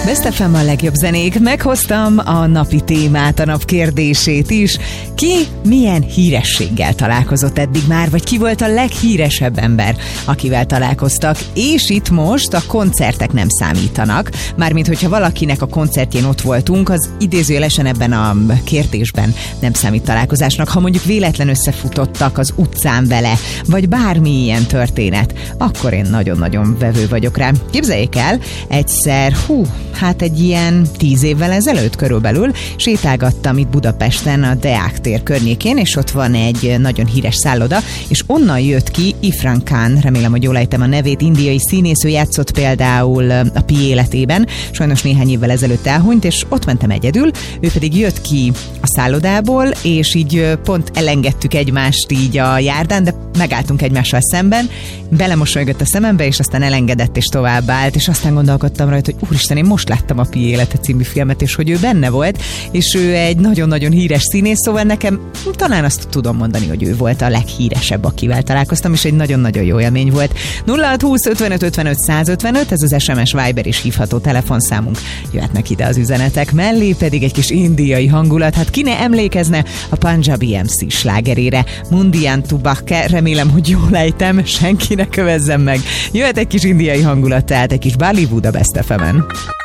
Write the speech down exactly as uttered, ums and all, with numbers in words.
Best ef em a legjobb zenék. Meghoztam a napi témát, a nap kérdését is. Ki milyen hírességgel találkozott eddig már, vagy ki volt a leghíresebb ember, akivel találkoztak? És itt most a koncertek nem számítanak. Mármint, hogyha valakinek a koncertjén ott voltunk, az idézőjelesen ebben a kérdésben nem számít találkozásnak. Ha mondjuk véletlen összefutottak az utcán vele, vagy bármi ilyen történet, akkor én nagyon-nagyon vevő vagyok rá. Képzeljék el, egyszer, hú, hát egy ilyen tíz évvel ezelőtt körülbelül sétálgattam itt Budapesten a Deák tér környékén, és ott van egy nagyon híres szálloda, és onnan jött ki Irfan Khan, remélem, hogy jól ejtem a nevét, indiai színész, ő játszott például a Pi életében, sajnos néhány évvel ezelőtt elhunyt, és ott mentem egyedül, ő pedig jött ki a szállodából, és így pont elengedtük egymást így a járdán, de megálltunk egymással szemben, belemosolygott a szemembe, és aztán elengedett, és tovább állt, és aztán gondolkodtam rajta, hogy úristen, én most láttam a Pi élete című filmet, és hogy ő benne volt, és ő egy nagyon-nagyon híres színész, szóval nekem talán azt tudom mondani, hogy ő volt a leghíresebb, akivel találkoztam, és egy nagyon-nagyon jó élmény volt. nulla hat húsz ötvenöt ötvenöt százötvenöt, ez az es em es, Viber és hívható telefonszámunk. Jöhetnek ide az üzenetek mellé, pedig egy kis indiai hangulat. Hát ki ne emlékezne a Punjabi em cé slágerére, Mundian Tubakke, remélem, hogy jól ejtem, senki ne kövezzem meg. Jöhet egy kis indiai hangulat, tehát egy kis Bollywood a Best ef emen.